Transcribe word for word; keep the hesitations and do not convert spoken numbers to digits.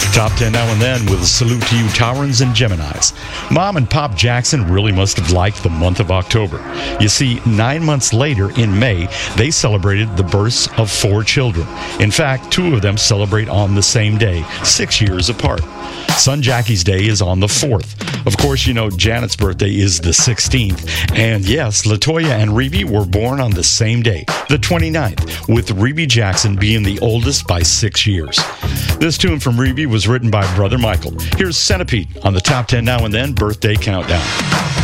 Top ten now and then with a salute to you, Taurans and Geminis. Mom and Pop Jackson really must have liked the month of October. You see, nine months later, in May, they celebrated the births of four children. In fact, two of them celebrate on the same day, six years apart. Son Jackie's Day is on the fourth. Of course, you know Janet's birthday is the sixteenth. And yes, LaToya and Reby were born on the same day, the twenty-ninth, with Reby Jackson being the oldest by six years. This tune from Reby was written by Brother Michael. Here's Centipede on the Top ten Now and Then Birthday Countdown.